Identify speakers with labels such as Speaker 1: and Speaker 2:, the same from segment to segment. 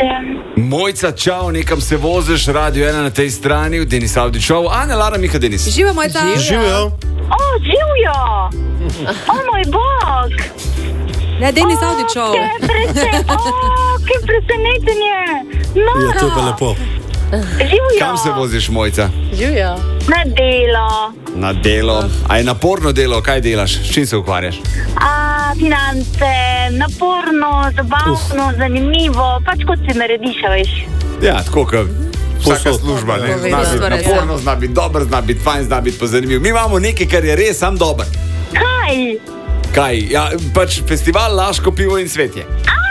Speaker 1: Mojca, čau, nekam se voziš, Radio 1 na tej strani, v Denis Audi Show. Ane, Lara, Miha, Denis.
Speaker 2: Živijo, Mojca.
Speaker 3: Živijo.
Speaker 4: Živijo. Moj bog.
Speaker 2: Ne, Denis Audi Show.
Speaker 4: Kaj presenečenje.
Speaker 3: Ja, to je pa lepo.
Speaker 4: Živijo.
Speaker 1: Kam se voziš, Mojca?
Speaker 2: Živijo.
Speaker 4: Na delo.
Speaker 1: Na delo. A je naporno delo, kaj delaš? S čim se ukvarjaš?
Speaker 4: Finance, naporno, zabavno, zanimivo, pač kot si narediš, veš.
Speaker 1: Ja, tako kot vsaka služba, ne?
Speaker 2: Povedno,
Speaker 1: Zna biti naporno, zna biti dober, zna biti fajn, zna biti pa zanimiv. Mi imamo nekaj, kar je res sam dober.
Speaker 4: Kaj?
Speaker 1: Kaj? Ja, pač festival Laško pivo in svetje.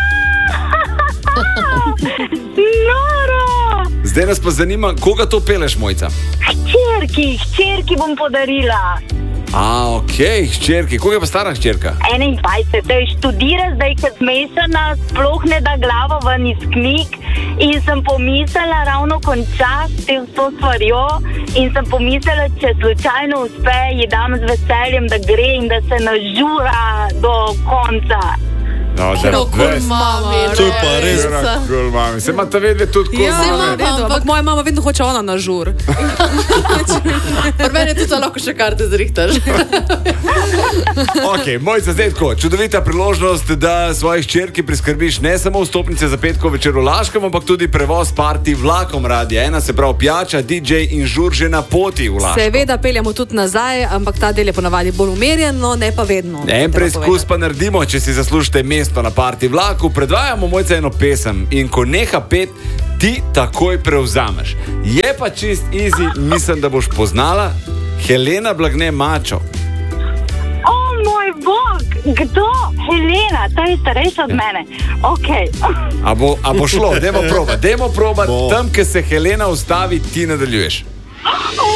Speaker 4: Noro!
Speaker 1: Zdaj nas pa zanima, koga to peleš, Mojca?
Speaker 4: Hčerki bom podarila.
Speaker 1: Okej, hčerki. Koga je pa stara hčerka?
Speaker 4: 21, to je študira zdaj kot mešana, sploh ne da glava ven iz knjig. In sem pomislila, ravno konča s tem to stvarjo in sem pomislila, če slučajno uspe, ji dam z veseljem, da gre in da se nažura do konca.
Speaker 1: No,
Speaker 3: To je pa res.
Speaker 1: Cool, mami. Se imate vedve tudi cool, mami.
Speaker 2: Ampak moja mama vedno hoče ona na žur.
Speaker 5: Pri meni tudi lahko še karte zrihtaš.
Speaker 1: Ok, Mojca, zdaj tako, čudovita priložnost, da svojih hčerki priskrbiš ne samo vstopnice za petkov večer v Laškem, ampak tudi prevoz party vlakom Radia 1, se pravi pijača, DJ in žur že na poti v Laško.
Speaker 2: Seveda peljamo tudi nazaj, ampak ta del je ponavadi bolj umerjeno, ne pa vedno.
Speaker 1: En preizkus pa naredimo, če si zaslužite mesto na party vlaku, predvajamo, Mojca, eno pesem in ko neha pet, ti takoj prevzameš. Je pa čist easy, mislim, da boš poznala Helena Blagne Mačo.
Speaker 4: Moj bog, kdo? Helena, ta je starejša od mene. Ok.
Speaker 1: A bo šlo? Dajmo probat. Tam, kjer se Helena ustavi, ti nadaljuješ.